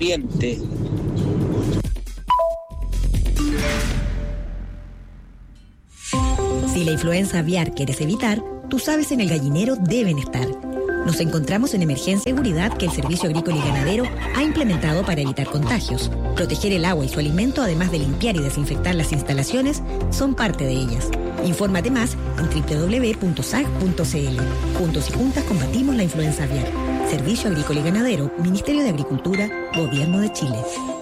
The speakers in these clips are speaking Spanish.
Oriente. Si la influenza aviar quieres evitar, tus aves en el gallinero deben estar. Nos encontramos en emergencia de seguridad que el Servicio Agrícola y Ganadero ha implementado para evitar contagios. Proteger el agua y su alimento, además de limpiar y desinfectar las instalaciones, son parte de ellas. Infórmate más en www.sag.cl. Juntos y juntas combatimos la influenza aviar. Servicio Agrícola y Ganadero, Ministerio de Agricultura, Gobierno de Chile.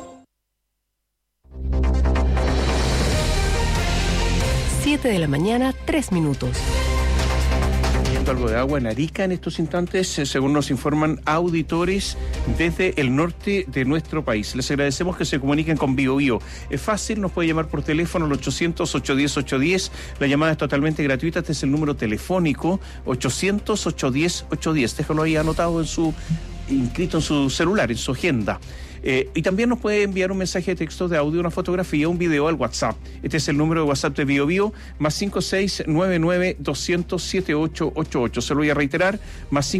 7 de la mañana, 3 minutos. Algo de agua en Arica en estos instantes, según nos informan auditores desde el norte de nuestro país. Les agradecemos que se comuniquen con BioBio. Es fácil, nos puede llamar por teléfono al 800-810-810. La llamada es totalmente gratuita. Este es el número telefónico 800-810-810. Déjalo ahí anotado inscrito en su celular, en su agenda. Y también nos puede enviar un mensaje de texto, de audio, una fotografía, un video al WhatsApp. Este es el número de WhatsApp de BioBio, más 5699-200-7888. Se lo voy a reiterar, más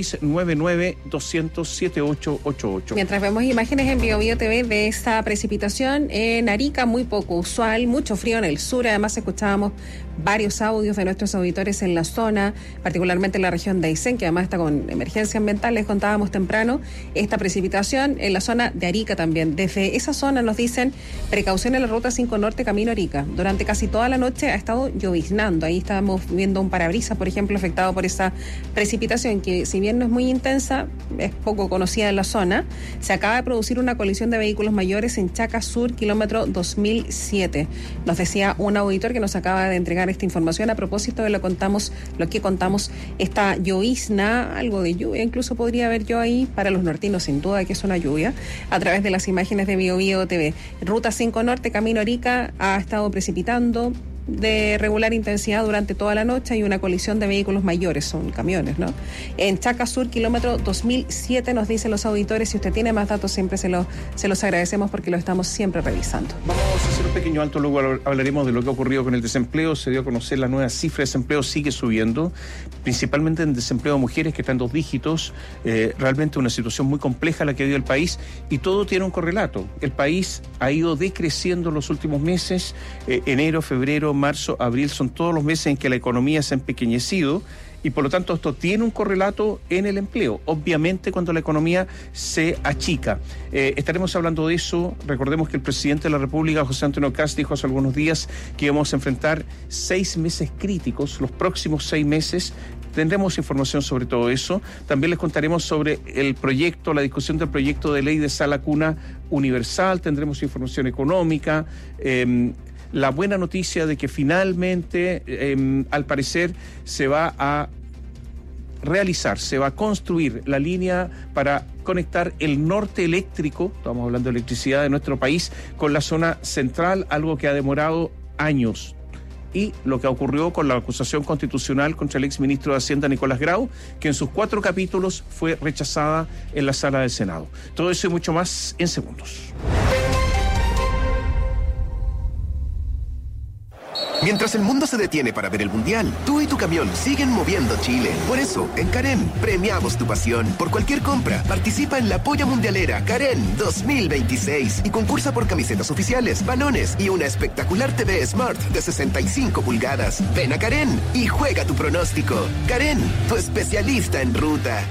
5699-200-7888. Mientras vemos imágenes en BioBio TV de esta precipitación en Arica, muy poco usual, mucho frío en el sur. Además escuchábamos varios audios de nuestros auditores en la zona, particularmente en la región de Aysén, que además está con emergencia ambiental. Les contábamos temprano esta precipitación en la zona de Arica también. Desde esa zona nos dicen precaución en la ruta 5 Norte camino Arica. Durante casi toda la noche ha estado lloviznando. Ahí estábamos viendo un parabrisas, por ejemplo, afectado por esa precipitación que, si bien no es muy intensa, es poco conocida en la zona. Se acaba de producir una colisión de vehículos mayores en Chaca Sur, kilómetro 2007. Nos decía un auditor que nos acaba de entregar esta información a propósito de lo que contamos, esta llovizna, algo de lluvia incluso podría haber yo ahí para los nortinos, sin duda que es una lluvia, a través de las imágenes de BioBio TV. Ruta 5 Norte, camino Arica, ha estado precipitando de regular intensidad durante toda la noche. Hay una colisión de vehículos mayores, son camiones, ¿no? En Chaca Sur, kilómetro 2007, nos dicen los auditores. Si usted tiene más datos, siempre se los agradecemos porque lo estamos siempre revisando. Vamos a hacer un pequeño alto, luego hablaremos de lo que ha ocurrido con el desempleo. Se dio a conocer la nueva cifra de desempleo, sigue subiendo, principalmente en desempleo de mujeres, que está en 2 dígitos. Realmente una situación muy compleja la que vive el país, y todo tiene un correlato. El país ha ido decreciendo en los últimos meses, enero, febrero, marzo, abril, son todos los meses en que la economía se ha empequeñecido, y por lo tanto esto tiene un correlato en el empleo, obviamente cuando la economía se achica. Estaremos hablando de eso. Recordemos que el presidente de la República, José Antonio Kast, dijo hace algunos días que íbamos a enfrentar 6 meses críticos, los próximos 6 meses. Tendremos información sobre todo eso. También les contaremos sobre el proyecto, la discusión del proyecto de ley de sala cuna universal. Tendremos información económica, la buena noticia de que finalmente, al parecer, se va a construir la línea para conectar el norte eléctrico, estamos hablando de electricidad de nuestro país, con la zona central, algo que ha demorado años. Y lo que ocurrió con la acusación constitucional contra el exministro de Hacienda, Nicolás Grau, que en sus 4 capítulos fue rechazada en la sala del Senado. Todo eso y mucho más en segundos. Mientras el mundo se detiene para ver el Mundial, tú y tu camión siguen moviendo Chile. Por eso, en Karen, premiamos tu pasión. Por cualquier compra, participa en la Polla Mundialera Karen 2026 y concursa por camisetas oficiales, balones y una espectacular TV Smart de 65 pulgadas. Ven a Karen y juega tu pronóstico. Karen, tu especialista en ruta.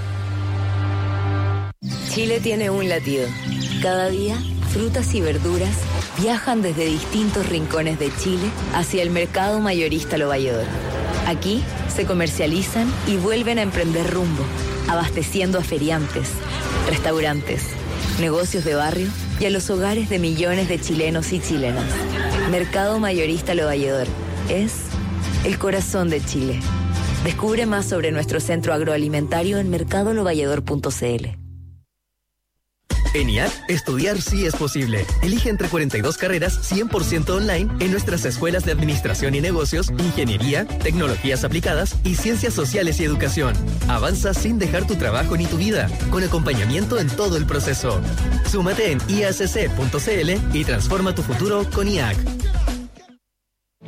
Chile tiene un latido. Cada día, frutas y verduras viajan desde distintos rincones de Chile hacia el mercado mayorista Lo Valledor. Aquí se comercializan y vuelven a emprender rumbo, abasteciendo a feriantes, restaurantes, negocios de barrio y a los hogares de millones de chilenos y chilenas. Mercado mayorista Lo Valledor es el corazón de Chile. Descubre más sobre nuestro centro agroalimentario en mercadolovalledor.cl. En IAC, estudiar sí es posible. Elige entre 42 carreras 100% online en nuestras escuelas de Administración y Negocios, Ingeniería, Tecnologías Aplicadas y Ciencias Sociales y Educación. Avanza sin dejar tu trabajo ni tu vida, con acompañamiento en todo el proceso. Súmate en iacc.cl y transforma tu futuro con IAC.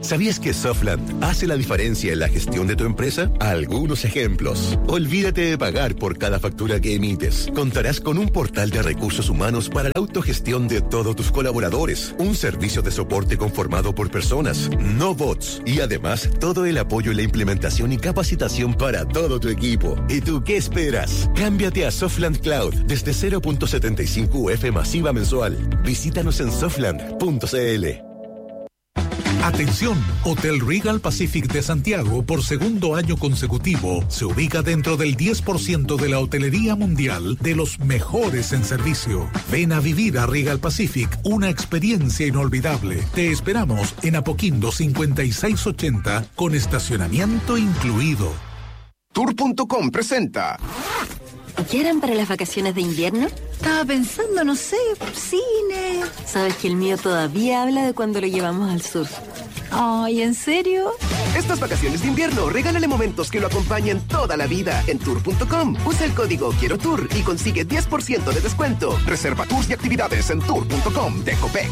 ¿Sabías que Softland hace la diferencia en la gestión de tu empresa? Algunos ejemplos. Olvídate de pagar por cada factura que emites. Contarás con un portal de recursos humanos para la autogestión de todos tus colaboradores. Un servicio de soporte conformado por personas, no bots. Y además, todo el apoyo en la implementación y capacitación para todo tu equipo. ¿Y tú qué esperas? Cámbiate a Softland Cloud desde 0.75 UF masiva mensual. Visítanos en softland.cl. Atención, Hotel Regal Pacific de Santiago, por segundo año consecutivo, se ubica dentro del 10% de la hotelería mundial de los mejores en servicio. Ven a vivir a Regal Pacific una experiencia inolvidable. Te esperamos en Apoquindo 5680 con estacionamiento incluido. Tour.com presenta. ¿Qué harán para las vacaciones de invierno? Estaba pensando, no sé, cine. Sabes que el mío todavía habla de cuando lo llevamos al sur. Ay, ¿en serio? Estas vacaciones de invierno, regálale momentos que lo acompañen toda la vida en Tour.com. Usa el código Quiero Tour y consigue 10% de descuento. Reserva tours y actividades en Tour.com de Copec.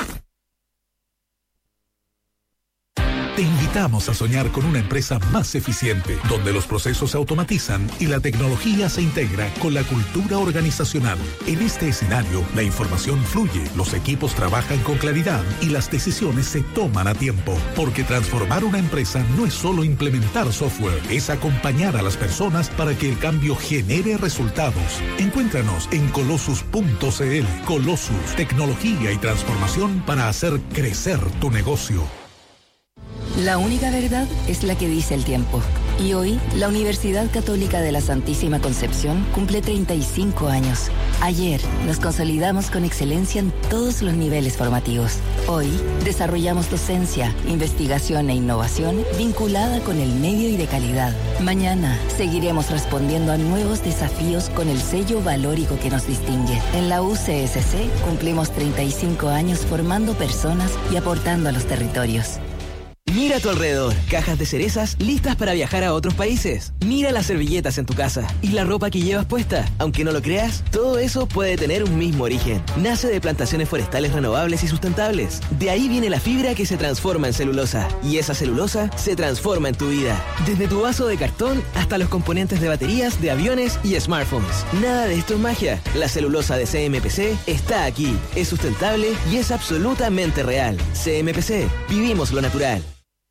Te invitamos a soñar con una empresa más eficiente, donde los procesos se automatizan y la tecnología se integra con la cultura organizacional. En este escenario, la información fluye, los equipos trabajan con claridad y las decisiones se toman a tiempo. Porque transformar una empresa no es solo implementar software, es acompañar a las personas para que el cambio genere resultados. Encuéntranos en Colossus.cl. Colossus, tecnología y transformación para hacer crecer tu negocio. La única verdad es la que dice el tiempo. Y hoy, la Universidad Católica de la Santísima Concepción cumple 35 años. Ayer, nos consolidamos con excelencia en todos los niveles formativos. Hoy, desarrollamos docencia, investigación e innovación vinculada con el medio y de calidad. Mañana, seguiremos respondiendo a nuevos desafíos con el sello valórico que nos distingue. En la UCSC, cumplimos 35 años formando personas y aportando a los territorios. Mira a tu alrededor, cajas de cerezas listas para viajar a otros países. Mira las servilletas en tu casa y la ropa que llevas puesta. Aunque no lo creas, todo eso puede tener un mismo origen. Nace de plantaciones forestales renovables y sustentables. De ahí viene la fibra que se transforma en celulosa. Y esa celulosa se transforma en tu vida. Desde tu vaso de cartón hasta los componentes de baterías, de aviones y smartphones. Nada de esto es magia. La celulosa de CMPC está aquí. Es sustentable y es absolutamente real. CMPC, vivimos lo natural.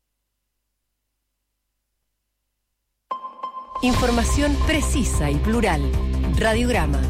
Información precisa y plural. Radiograma.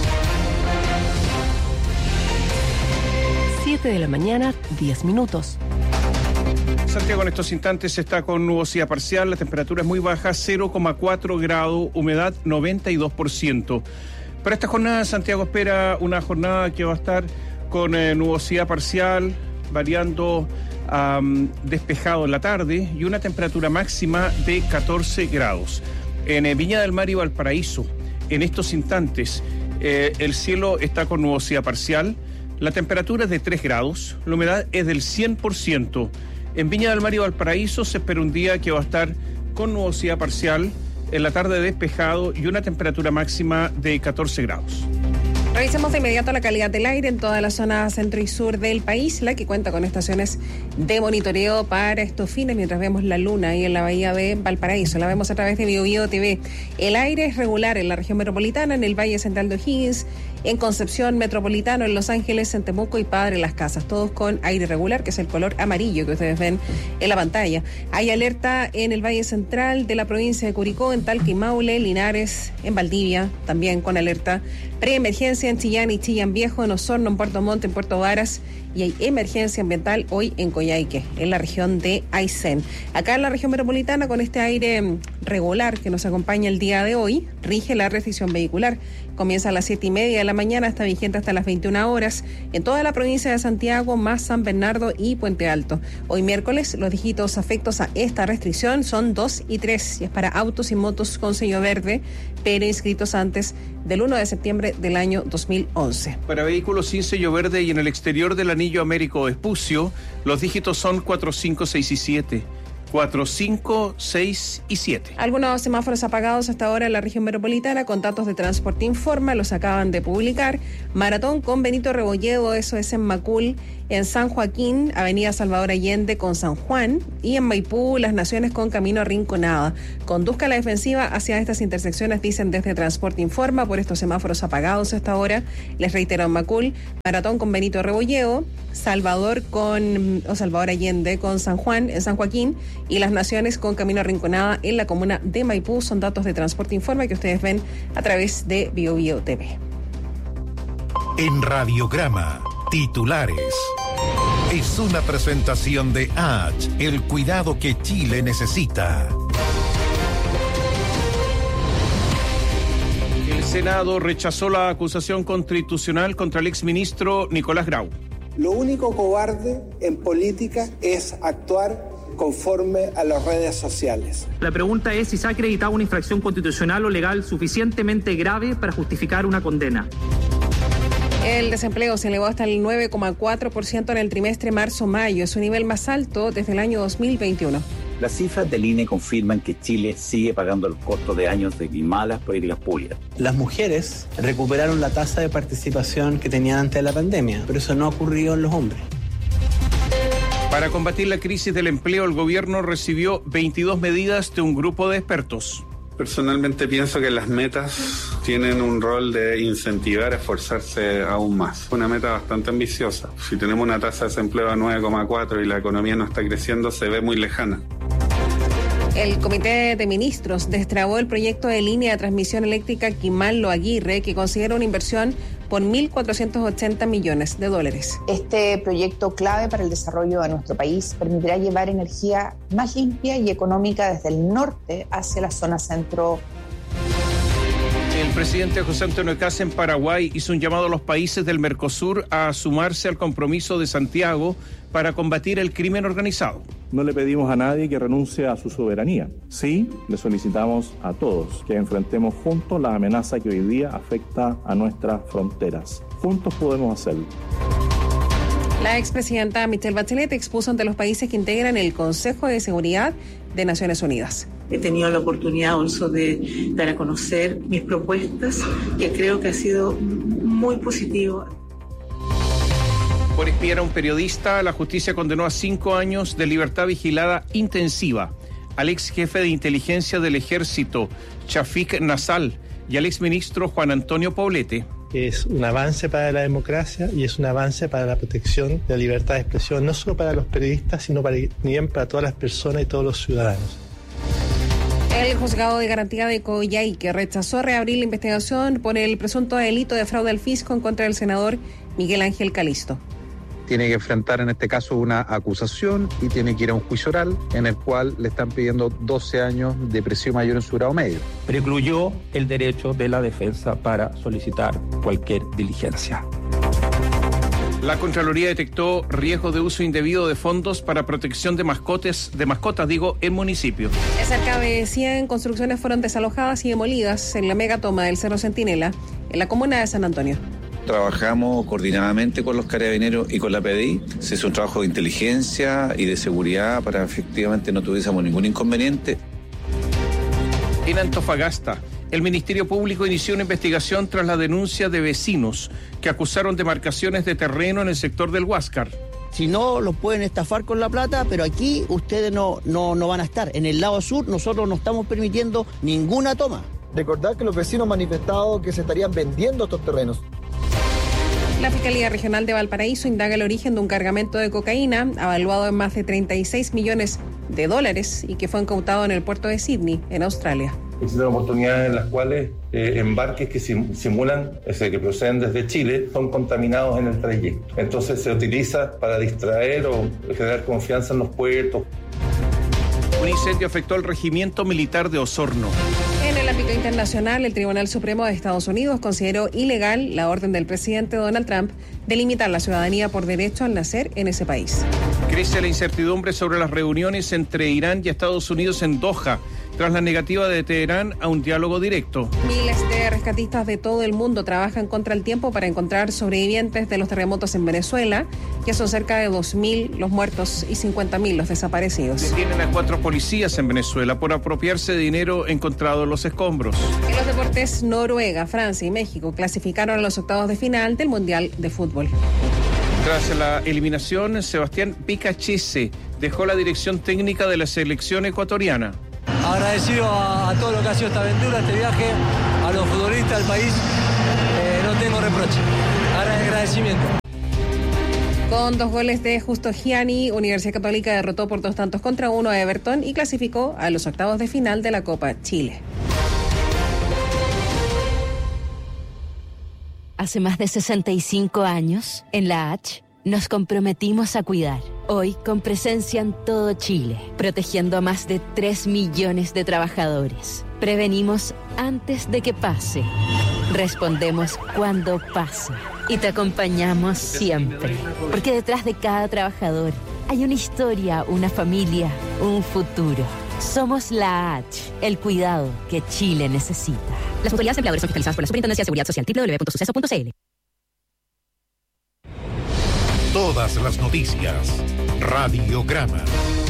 7 de la mañana, 10 minutos. Santiago en estos instantes está con nubosidad parcial, la temperatura es muy baja, 0,4 grados, humedad 92%. Para esta jornada, Santiago espera una jornada que va a estar con nubosidad parcial, variando despejado en la tarde y una temperatura máxima de 14 grados. En Viña del Mar y Valparaíso, en estos instantes, el cielo está con nubosidad parcial, la temperatura es de 3 grados, la humedad es del 100%. En Viña del Mar y Valparaíso se espera un día que va a estar con nubosidad parcial, en la tarde despejado y una temperatura máxima de 14 grados. Revisemos de inmediato la calidad del aire en toda la zona centro y sur del país, la que cuenta con estaciones de monitoreo para estos fines, mientras vemos la luna ahí en la bahía de Valparaíso. La vemos a través de BioBio TV. El aire es regular en la región metropolitana, en el Valle Central de O'Higgins, en Concepción Metropolitano, en Los Ángeles, en Temuco y Padre Las Casas, todos con aire regular, que es el color amarillo que ustedes ven en la pantalla. Hay alerta en el Valle Central de la provincia de Curicó, en Talca y Maule, Linares, en Valdivia, también con alerta preemergencia en Chillán y Chillán Viejo, en Osorno, en Puerto Montt, en Puerto Varas, y hay emergencia ambiental hoy en Coyhaique, en la región de Aysén. Acá en la región metropolitana, con este aire regular que nos acompaña el día de hoy, rige la restricción vehicular. Comienza a las 7:30 de la mañana, está vigente hasta las 21 horas en toda la provincia de Santiago, más San Bernardo y Puente Alto. Hoy miércoles, los dígitos afectos a esta restricción son 2 y 3, y es para autos y motos con sello verde, pero inscritos antes del 1 de septiembre del año 2011. Para vehículos sin sello verde y en el exterior del anillo Américo Vespucio, los dígitos son 4, 5, 6 y 7. 4, 5, 6 y 7. Algunos semáforos apagados hasta ahora en la región metropolitana con datos de Transporte Informa, los acaban de publicar. Maratón con Benito Rebolledo, eso es en Macul, en San Joaquín, Avenida Salvador Allende con San Juan, y en Maipú, Las Naciones con Camino Rinconada. Conduzca la defensiva hacia estas intersecciones, dicen desde Transporte Informa, por estos semáforos apagados hasta ahora. Les reitero, en Macul, Maratón con Benito Rebolledo, Salvador Allende con San Juan, en San Joaquín, y Las Naciones con Camino Rinconada en la comuna de Maipú. Son datos de Transporte Informa que ustedes ven a través de BioBio TV. En Radiograma, titulares. Es una presentación de H, el cuidado que Chile necesita. El Senado rechazó la acusación constitucional contra el exministro Nicolás Grau. Lo único cobarde en política es actuar conforme a las redes sociales. La pregunta es si se ha acreditado una infracción constitucional o legal suficientemente grave para justificar una condena. El desempleo se elevó hasta el 9,4% en el trimestre marzo-mayo. Es su nivel más alto desde el año 2021. Las cifras del INE confirman que Chile sigue pagando el costo de años de malas políticas públicas. Las mujeres recuperaron la tasa de participación que tenían antes de la pandemia, pero eso no ha ocurrido en los hombres. Para combatir la crisis del empleo, el gobierno recibió 22 medidas de un grupo de expertos. Personalmente pienso que las metas tienen un rol de incentivar a esforzarse aún más. Una meta bastante ambiciosa. Si tenemos una tasa de desempleo de 9,4 y la economía no está creciendo, se ve muy lejana. El Comité de Ministros destrabó el proyecto de línea de transmisión eléctrica Quimal-Lo Aguirre, que considera una inversión por $1.480 millones. Este proyecto clave para el desarrollo de nuestro país permitirá llevar energía más limpia y económica desde el norte hacia la zona centro. El presidente José Antonio Kast en Paraguay hizo un llamado a los países del Mercosur a sumarse al compromiso de Santiago para combatir el crimen organizado. No le pedimos a nadie que renuncie a su soberanía. Sí, le solicitamos a todos que enfrentemos juntos la amenaza que hoy día afecta a nuestras fronteras. Juntos podemos hacerlo. La expresidenta Michelle Bachelet expuso ante los países que integran el Consejo de Seguridad de Naciones Unidas. He tenido la oportunidad also de dar a conocer mis propuestas, que creo que ha sido muy positivo. Por espiar a un periodista, la justicia condenó a 5 años de libertad vigilada intensiva al ex jefe de inteligencia del ejército, Shafik Nassal, y al ex ministro Juan Antonio Poblete. Es un avance para la democracia y es un avance para la protección de la libertad de expresión, no solo para los periodistas, sino también para todas las personas y todos los ciudadanos. El juzgado de garantía de Coyhaique rechazó reabrir la investigación por el presunto delito de fraude al fisco en contra del senador Miguel Ángel Calisto. Tiene que enfrentar en este caso una acusación y tiene que ir a un juicio oral en el cual le están pidiendo 12 años de prisión mayor en su grado medio. Precluyó el derecho de la defensa para solicitar cualquier diligencia. La Contraloría detectó riesgo de uso indebido de fondos para protección de mascotas, en municipios. Cerca de 100 construcciones fueron desalojadas y demolidas en la megatoma del Cerro Centinela, en la comuna de San Antonio. Trabajamos coordinadamente con los carabineros y con la PDI. Se hizo un trabajo de inteligencia y de seguridad para efectivamente no tuviésemos ningún inconveniente. En Antofagasta, el Ministerio Público inició una investigación tras la denuncia de vecinos que acusaron de marcaciones de terreno en el sector del Huáscar. Si no, los pueden estafar con la plata, pero aquí ustedes no van a estar. En el lado sur nosotros no estamos permitiendo ninguna toma. Recordar que los vecinos manifestaron que se estarían vendiendo estos terrenos. La Fiscalía Regional de Valparaíso indaga el origen de un cargamento de cocaína avaluado en más de $36 millones y que fue incautado en el puerto de Sydney, en Australia. Existen oportunidades en las cuales embarques que simulan, que proceden desde Chile, son contaminados en el trayecto. Entonces se utiliza para distraer o generar confianza en los puertos. Un incendio afectó al Regimiento Militar de Osorno. En el ámbito internacional, el Tribunal Supremo de Estados Unidos consideró ilegal la orden del presidente Donald Trump de limitar la ciudadanía por derecho al nacer en ese país. Crece la incertidumbre sobre las reuniones entre Irán y Estados Unidos en Doha, tras la negativa de Teherán a un diálogo directo. Miles de rescatistas de todo el mundo trabajan contra el tiempo para encontrar sobrevivientes de los terremotos en Venezuela, que son cerca de 2.000 los muertos y 50.000 los desaparecidos. Detienen a 4 policías en Venezuela por apropiarse de dinero encontrado en los escombros. En los deportes, Noruega, Francia y México clasificaron a los octavos de final del Mundial de Fútbol. Tras la eliminación, Sebastián Picachese dejó la dirección técnica de la selección ecuatoriana. Agradecido a todo lo que ha sido esta aventura, este viaje, a los futbolistas, al país. No tengo reproche. Agradecimiento. Con 2 goles de Justo Gianni, Universidad Católica derrotó por 2-1 a Everton y clasificó a los octavos de final de la Copa Chile. Hace más de 65 años, en la H, nos comprometimos a cuidar. Hoy, con presencia en todo Chile, protegiendo a más de 3 millones de trabajadores. Prevenimos antes de que pase. Respondemos cuando pase. Y te acompañamos siempre. Porque detrás de cada trabajador hay una historia, una familia, un futuro. Somos la H, el cuidado que Chile necesita. Las autoridades empleadoras son fiscalizadas por la Superintendencia de Seguridad Social. www.suceso.cl. Todas las noticias. Radiograma.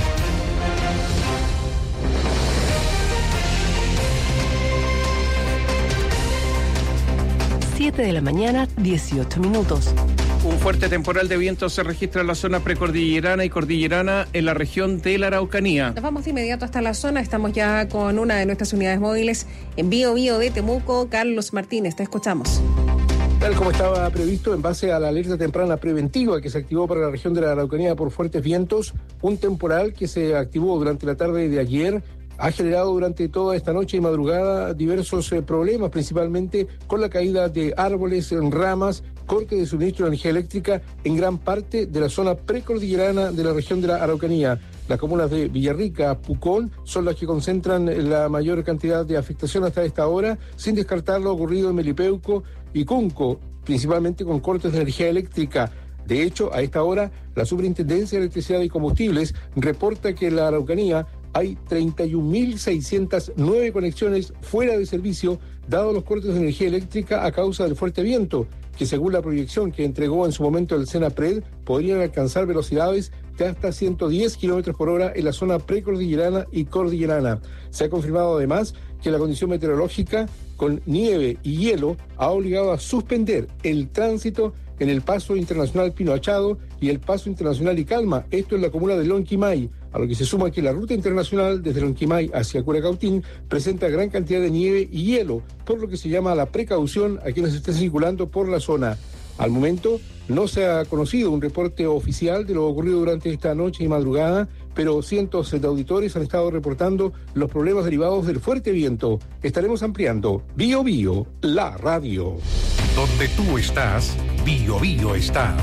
7 de la mañana, 18 minutos. Un fuerte temporal de viento se registra en la zona precordillerana y cordillerana en la región de la Araucanía. Nos vamos de inmediato hasta la zona. Estamos ya con una de nuestras unidades móviles en Biobío de Temuco. Carlos Martínez, te escuchamos. Tal como estaba previsto, en base a la alerta temprana preventiva que se activó para la región de la Araucanía por fuertes vientos, un temporal que se activó durante la tarde de ayer ha generado durante toda esta noche y madrugada diversos problemas, principalmente con la caída de árboles, ramas, corte de suministro de energía eléctrica en gran parte de la zona precordillerana de la región de la Araucanía. Las comunas de Villarrica, Pucón, son las que concentran la mayor cantidad de afectación hasta esta hora, sin descartar lo ocurrido en Melipeuco y Cunco, principalmente con cortes de energía eléctrica. De hecho, a esta hora, la Superintendencia de Electricidad y Combustibles reporta que en la Araucanía hay 31.609 conexiones fuera de servicio, dados los cortes de energía eléctrica a causa del fuerte viento, que según la proyección que entregó en su momento el SENAPRED, podrían alcanzar velocidades de hasta 110 kilómetros por hora en la zona precordillerana y cordillerana. Se ha confirmado además que la condición meteorológica con nieve y hielo ha obligado a suspender el tránsito en el Paso Internacional Pino Achado y el Paso Internacional Icalma, esto en la comuna de Lonquimay, a lo que se suma que la ruta internacional desde Lonquimay hacia Curacautín presenta gran cantidad de nieve y hielo, por lo que se llama la precaución a quienes estén circulando por la zona. Al momento no se ha conocido un reporte oficial de lo ocurrido durante esta noche y madrugada, pero cientos de auditores han estado reportando los problemas derivados del fuerte viento. Estaremos ampliando. Bio Bio, la radio. Donde tú estás, Bio Bio está.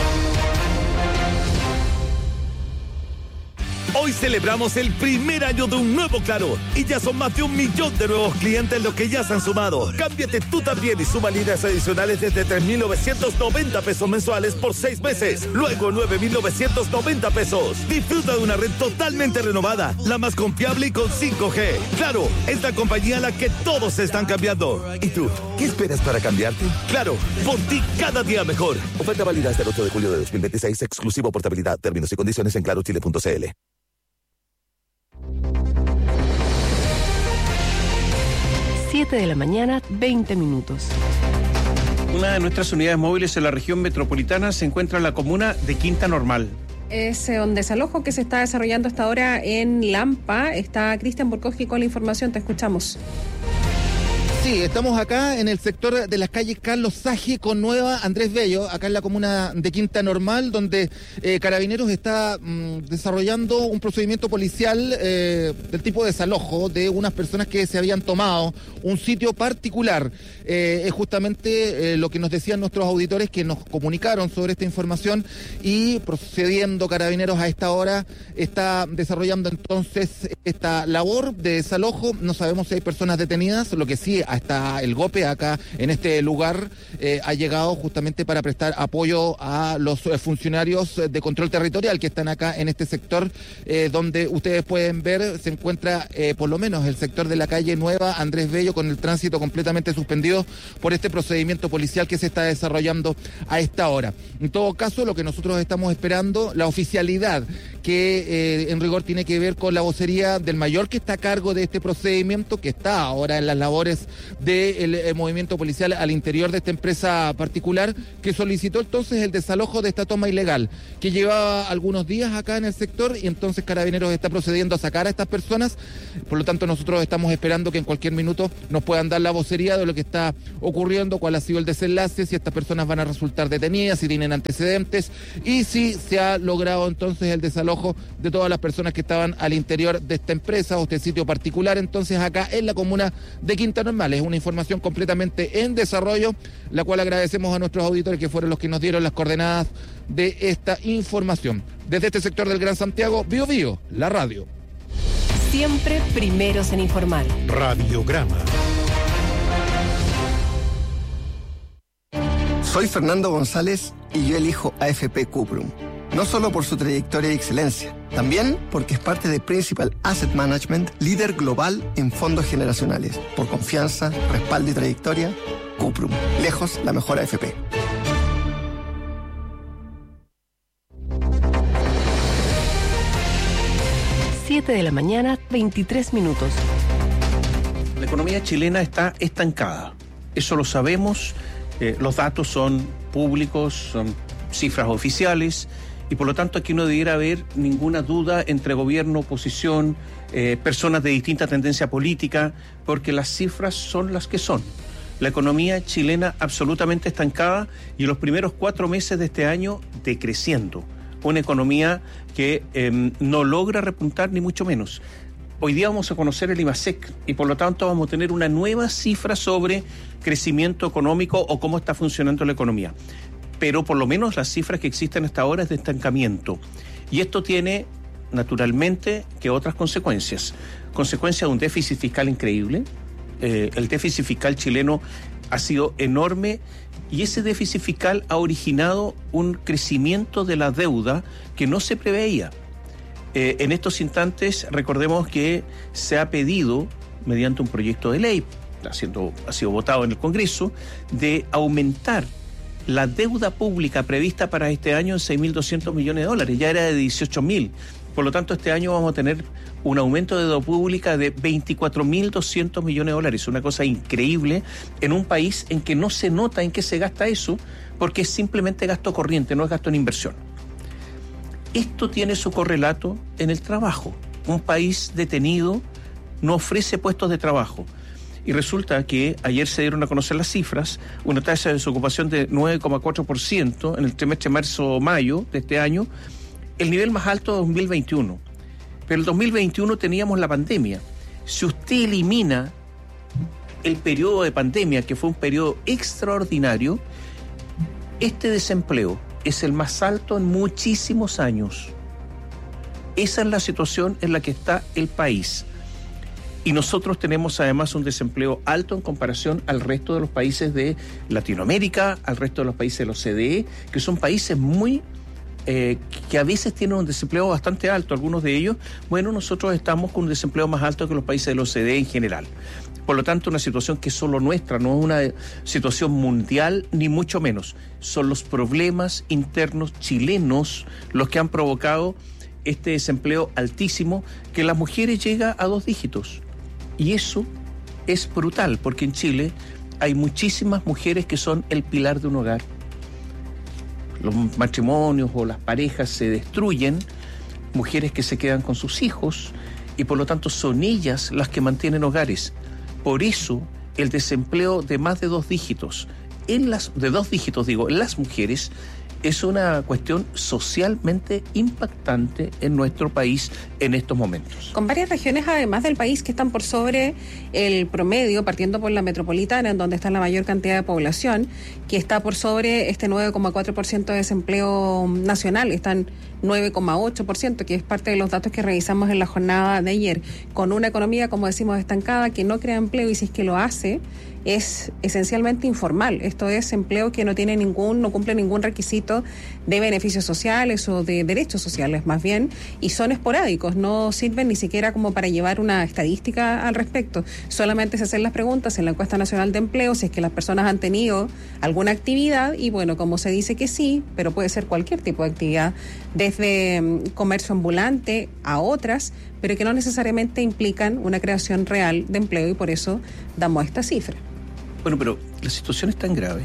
Hoy celebramos el primer año de un nuevo Claro y ya son más de 1 millón de nuevos clientes los que ya se han sumado. Cámbiate tú también y suma líneas adicionales desde 3.990 pesos mensuales por 6 meses. Luego 9.990 pesos. Disfruta de una red totalmente renovada, la más confiable y con 5G. Claro, es la compañía a la que todos se están cambiando. ¿Y tú? ¿Qué esperas para cambiarte? Claro, por ti cada día mejor. Oferta válida hasta el 8 de julio de 2026, exclusivo portabilidad. Términos y condiciones en clarochile.cl. 7 de la mañana, 20 minutos. Una de nuestras unidades móviles en la región metropolitana se encuentra en la comuna de Quinta Normal. Es un desalojo que se está desarrollando hasta ahora en Lampa. Está Cristian Borcoski con la información, te escuchamos. Sí, estamos acá en el sector de las calles Carlos Saje con Nueva Andrés Bello, acá en la comuna de Quinta Normal, donde Carabineros está desarrollando un procedimiento policial del tipo de desalojo de unas personas que se habían tomado un sitio particular. Es justamente lo que nos decían nuestros auditores que nos comunicaron sobre esta información y procediendo Carabineros a esta hora está desarrollando entonces esta labor de desalojo. No sabemos si hay personas detenidas, lo que sí hasta el GOPE acá en este lugar ha llegado justamente para prestar apoyo a los funcionarios de control territorial que están acá en este sector, donde ustedes pueden ver se encuentra por lo menos el sector de la calle Nueva Andrés Bello con el tránsito completamente suspendido por este procedimiento policial que se está desarrollando a esta hora. En todo caso, lo que nosotros estamos esperando, la oficialidad que en rigor tiene que ver con la vocería del mayor que está a cargo de este procedimiento, que está ahora en las labores del movimiento policial al interior de esta empresa particular, que solicitó entonces el desalojo de esta toma ilegal, que llevaba algunos días acá en el sector, y entonces Carabineros está procediendo a sacar a estas personas. Por lo tanto, nosotros estamos esperando que en cualquier minuto nos puedan dar la vocería de lo que está ocurriendo, cuál ha sido el desenlace, si estas personas van a resultar detenidas, si tienen antecedentes y si se ha logrado entonces el desalojo de todas las personas que estaban al interior de esta empresa o este sitio particular, entonces acá en la comuna de Quinta Normal. Es una información completamente en desarrollo, la cual agradecemos a nuestros auditores que fueron los que nos dieron las coordenadas de esta información. Desde este sector del Gran Santiago, Bío Bío, la radio. Siempre primeros en informar. Radiograma. Soy Fernando González y yo elijo AFP Cuprum. No solo por su trayectoria y excelencia, también porque es parte de Principal Asset Management, líder global en fondos generacionales. Por confianza, respaldo y trayectoria, Cuprum. Lejos la mejor AFP. Siete de la mañana, 23 minutos. La economía chilena está estancada. Eso lo sabemos. Los datos son públicos, son cifras oficiales. Y por lo tanto aquí no debiera haber ninguna duda entre gobierno, oposición, personas de distinta tendencia política, porque las cifras son las que son. La economía chilena absolutamente estancada y en los primeros 4 meses de este año decreciendo. Una economía que no logra repuntar ni mucho menos. Hoy día vamos a conocer el IMASEC y por lo tanto vamos a tener una nueva cifra sobre crecimiento económico o cómo está funcionando la economía. Pero por lo menos las cifras que existen hasta ahora es de estancamiento. Y esto tiene, naturalmente, que otras consecuencias. Consecuencia de un déficit fiscal increíble. El déficit fiscal chileno ha sido enorme y ese déficit fiscal ha originado un crecimiento de la deuda que no se preveía. En estos instantes, recordemos que se ha pedido, mediante un proyecto de ley, ha sido votado en el Congreso, de aumentar la deuda pública prevista para este año en $6.200 millones, ya era de 18.000. Por lo tanto, este año vamos a tener un aumento de deuda pública de $24.200 millones, una cosa increíble en un país en que no se nota en qué se gasta eso, porque es simplemente gasto corriente, no es gasto en inversión. Esto tiene su correlato en el trabajo. Un país detenido no ofrece puestos de trabajo. Y resulta que ayer se dieron a conocer las cifras, una tasa de desocupación de 9,4% en el trimestre marzo-mayo de este año, el nivel más alto de 2021. Pero en el 2021 teníamos la pandemia. Si usted elimina el periodo de pandemia, que fue un periodo extraordinario, este desempleo es el más alto en muchísimos años. Esa es la situación en la que está el país. Y nosotros tenemos además un desempleo alto en comparación al resto de los países de Latinoamérica, al resto de los países de la OCDE, que son países muy que a veces tienen un desempleo bastante alto, algunos de ellos. Bueno, nosotros estamos con un desempleo más alto que los países de la OCDE en general. Por lo tanto, una situación que es solo nuestra, no es una situación mundial, ni mucho menos. Son los problemas internos chilenos los que han provocado este desempleo altísimo, que en las mujeres llega a 2 dígitos. Y eso es brutal, porque en Chile hay muchísimas mujeres que son el pilar de un hogar. Los matrimonios o las parejas se destruyen, mujeres que se quedan con sus hijos, y por lo tanto son ellas las que mantienen hogares. Por eso el desempleo de más de 2 dígitos, en las mujeres, es una cuestión socialmente impactante en nuestro país en estos momentos. Con varias regiones, además del país, que están por sobre el promedio, partiendo por la metropolitana, en donde está la mayor cantidad de población, que está por sobre este 9,4% de desempleo nacional, están 9,8%, que es parte de los datos que revisamos en la jornada de ayer, con una economía, como decimos, estancada, que no crea empleo, y si es que lo hace, es esencialmente informal. Esto es empleo que no cumple ningún requisito de beneficios sociales o de derechos sociales, más bien, y son esporádicos, no sirven ni siquiera como para llevar una estadística al respecto. Solamente se hacen las preguntas en la encuesta nacional de empleo si es que las personas han tenido alguna actividad, y bueno, como se dice que sí, pero puede ser cualquier tipo de actividad, desde comercio ambulante a otras, pero que no necesariamente implican una creación real de empleo, y por eso damos esta cifra. Bueno, pero la situación es tan grave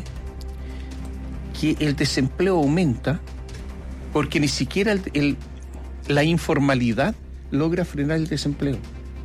que el desempleo aumenta porque ni siquiera la informalidad logra frenar el desempleo.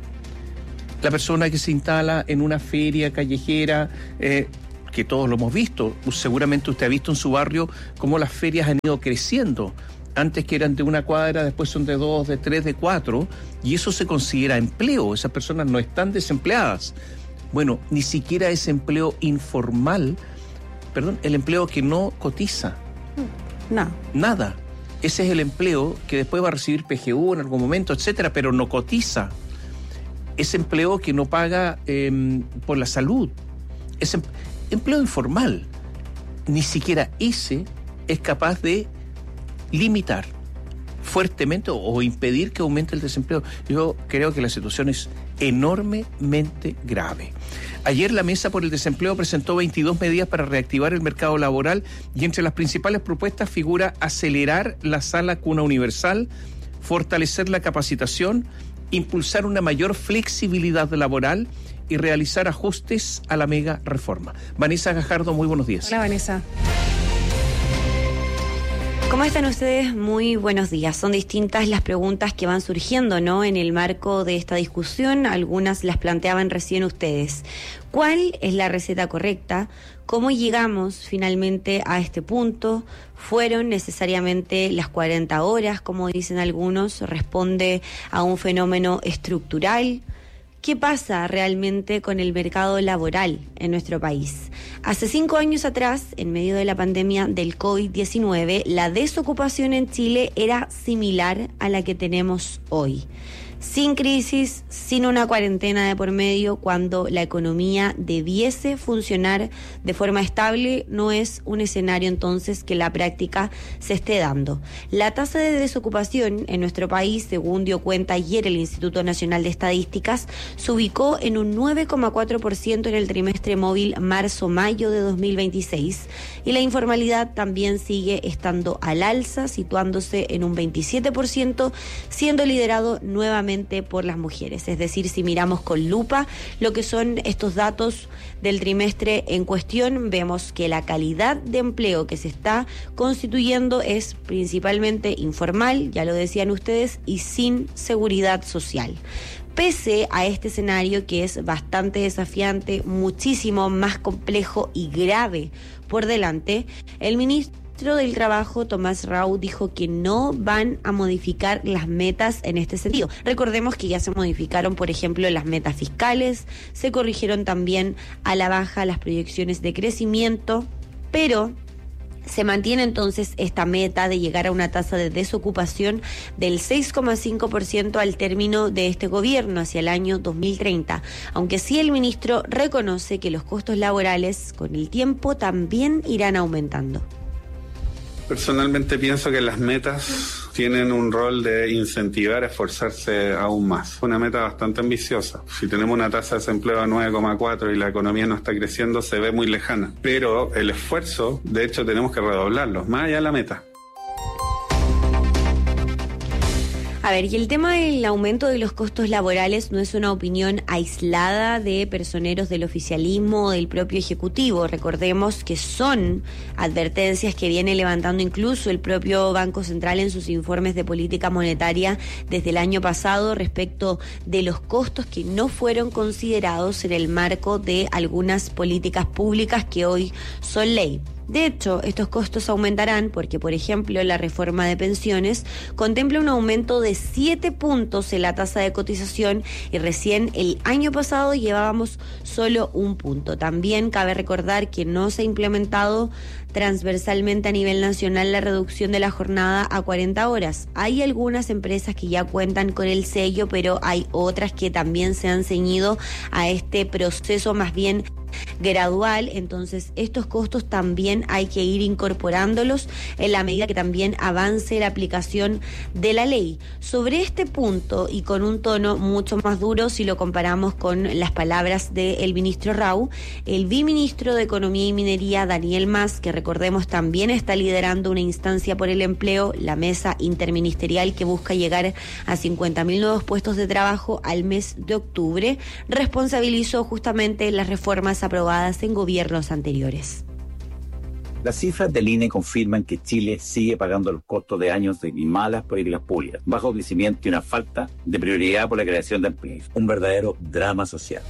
La persona que se instala en una feria callejera, que todos lo hemos visto, seguramente usted ha visto en su barrio cómo las ferias han ido creciendo. Antes que eran de una cuadra, después son de 2, de 3, de 4, y eso se considera empleo. Esas personas no están desempleadas. Bueno, ni siquiera es empleo informal, el empleo que no cotiza. No. Nada. Ese es el empleo que después va a recibir PGU en algún momento, etcétera, pero no cotiza. Es empleo que no paga por la salud. Es empleo informal. Ni siquiera ese es capaz de limitar fuertemente o impedir que aumente el desempleo. Yo creo que la situación es enormemente grave. Ayer la Mesa por el Desempleo presentó 22 medidas para reactivar el mercado laboral, y entre las principales propuestas figura acelerar la sala cuna universal, fortalecer la capacitación, impulsar una mayor flexibilidad laboral y realizar ajustes a la mega reforma. Vanessa Gajardo, muy buenos días. Hola, Vanessa. ¿Cómo están ustedes? Muy buenos días. Son distintas las preguntas que van surgiendo, ¿no?, en el marco de esta discusión. Algunas las planteaban recién ustedes. ¿Cuál es la receta correcta? ¿Cómo llegamos finalmente a este punto? ¿Fueron necesariamente las 40 horas, como dicen algunos? ¿Responde a un fenómeno estructural? ¿Qué pasa realmente con el mercado laboral en nuestro país? Hace 5 años atrás, en medio de la pandemia del COVID-19, la desocupación en Chile era similar a la que tenemos hoy. Sin crisis, sin una cuarentena de por medio, cuando la economía debiese funcionar de forma estable, no es un escenario entonces que la práctica se esté dando. La tasa de desocupación en nuestro país, según dio cuenta ayer el Instituto Nacional de Estadísticas, se ubicó en un 9,4% en el trimestre móvil marzo-mayo de 2026, y la informalidad también sigue estando al alza, situándose en un 27%, siendo liderado nuevamente por las mujeres. Es decir, si miramos con lupa lo que son estos datos del trimestre en cuestión, vemos que la calidad de empleo que se está constituyendo es principalmente informal, ya lo decían ustedes, y sin seguridad social. Pese a este escenario, que es bastante desafiante, muchísimo más complejo y grave por delante, el ministro del Trabajo, Tomás Rau, dijo que no van a modificar las metas en este sentido. Recordemos que ya se modificaron, por ejemplo, las metas fiscales, se corrigieron también a la baja las proyecciones de crecimiento, pero se mantiene entonces esta meta de llegar a una tasa de desocupación del 6,5% al término de este gobierno, hacia el año 2030, aunque sí el ministro reconoce que los costos laborales con el tiempo también irán aumentando. Personalmente pienso que las metas tienen un rol de incentivar a esforzarse aún más. Una meta bastante ambiciosa. Si tenemos una tasa de desempleo de 9,4 y la economía no está creciendo, se ve muy lejana. Pero el esfuerzo, de hecho, tenemos que redoblarlo, más allá de la meta. A ver, y el tema del aumento de los costos laborales no es una opinión aislada de personeros del oficialismo o del propio Ejecutivo. Recordemos que son advertencias que viene levantando incluso el propio Banco Central en sus informes de política monetaria desde el año pasado respecto de los costos que no fueron considerados en el marco de algunas políticas públicas que hoy son ley. De hecho, estos costos aumentarán porque, por ejemplo, la reforma de pensiones contempla un aumento de 7 puntos en la tasa de cotización y recién el año pasado llevábamos solo 1 punto. También cabe recordar que no se ha implementado transversalmente a nivel nacional la reducción de la jornada a 40 horas. Hay algunas empresas que ya cuentan con el sello, pero hay otras que también se han ceñido a este proceso más bien gradual. Entonces estos costos también hay que ir incorporándolos en la medida que también avance la aplicación de la ley. Sobre este punto y con un tono mucho más duro si lo comparamos con las palabras del ministro Rau, el viceministro de Economía y Minería Daniel Mas, que recordemos también está liderando una instancia por el empleo, la mesa interministerial que busca llegar a 50.000 nuevos puestos de trabajo al mes de octubre, responsabilizó justamente las reformas aprobadas en gobiernos anteriores. Las cifras del INE confirman que Chile sigue pagando los costos de años de malas políticas públicas, bajo crecimiento y una falta de prioridad por la creación de empleos. Un verdadero drama social.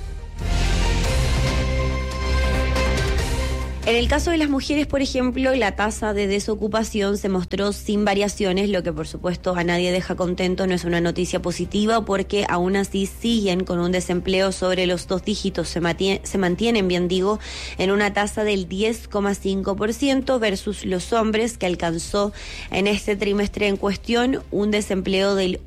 En el caso de las mujeres, por ejemplo, la tasa de desocupación se mostró sin variaciones, lo que por supuesto a nadie deja contento, no es una noticia positiva porque aún así siguen con un desempleo sobre los 2 dígitos, se mantienen, bien digo, en una tasa del 10,5% versus los hombres que alcanzó en este trimestre en cuestión un desempleo del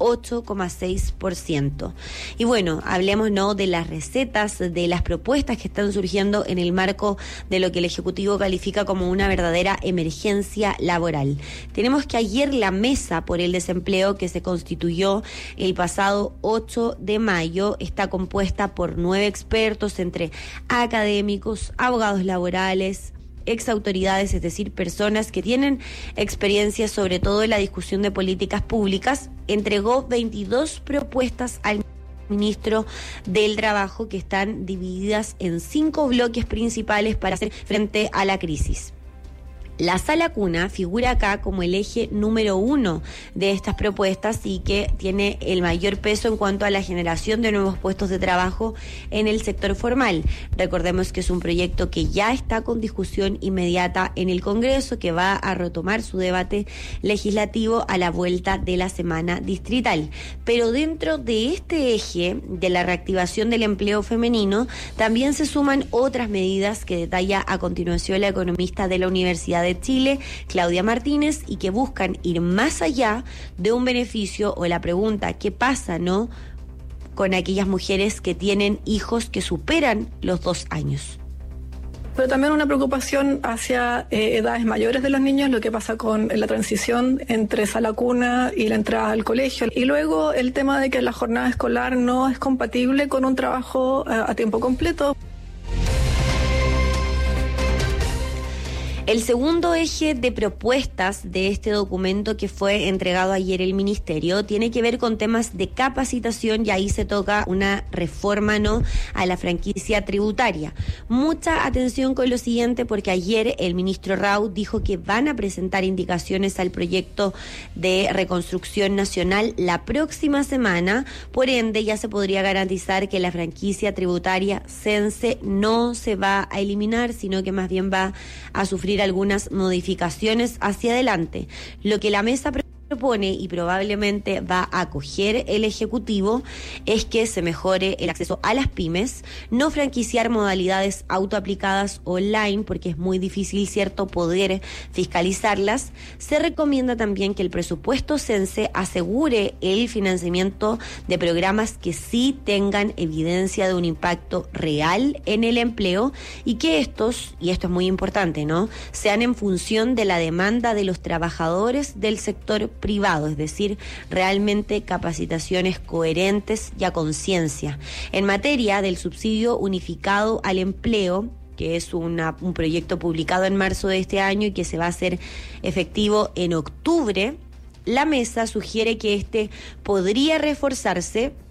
8,6%. Y bueno, hablemos de las recetas, de las propuestas que están surgiendo en el marco de lo que el Ejecutivo califica como una verdadera emergencia laboral. Tenemos que ayer la mesa por el desempleo que se constituyó el pasado 8 de mayo está compuesta por 9 expertos entre académicos, abogados laborales, exautoridades, es decir, personas que tienen experiencia sobre todo en la discusión de políticas públicas. Entregó 22 propuestas al ministro del Trabajo que están divididas en 5 bloques principales para hacer frente a la crisis. La sala cuna figura acá como el eje número 1 de estas propuestas y que tiene el mayor peso en cuanto a la generación de nuevos puestos de trabajo en el sector formal. Recordemos que es un proyecto que ya está con discusión inmediata en el Congreso, que va a retomar su debate legislativo a la vuelta de la semana distrital. Pero dentro de este eje de la reactivación del empleo femenino, también se suman otras medidas que detalla a continuación la economista de la Universidad de Chile, Claudia Martínez, y que buscan ir más allá de un beneficio o la pregunta ¿qué pasa, con aquellas mujeres que tienen hijos que superan los 2 años? Pero también una preocupación hacia edades mayores de los niños, lo que pasa con la transición entre sala cuna y la entrada al colegio. Y luego el tema de que la jornada escolar no es compatible con un trabajo a tiempo completo. El segundo eje de propuestas de este documento que fue entregado ayer el Ministerio tiene que ver con temas de capacitación y ahí se toca una reforma a la franquicia tributaria. Mucha atención con lo siguiente porque ayer el ministro Rau dijo que van a presentar indicaciones al proyecto de reconstrucción nacional la próxima semana, por ende ya se podría garantizar que la franquicia tributaria CENSE no se va a eliminar, sino que más bien va a sufrir algunas modificaciones hacia adelante. Lo que la mesa propone y probablemente va a acoger el Ejecutivo es que se mejore el acceso a las pymes, no franquiciar modalidades autoaplicadas online porque es muy difícil, ¿cierto?, poder fiscalizarlas. Se recomienda también que el presupuesto CENSE asegure el financiamiento de programas que sí tengan evidencia de un impacto real en el empleo y que estos, y esto es muy importante, sean en función de la demanda de los trabajadores del sector privado, es decir, realmente capacitaciones coherentes y a conciencia. En materia del subsidio unificado al empleo, que es un proyecto publicado en marzo de este año y que se va a hacer efectivo en octubre, la mesa sugiere que este podría reforzarse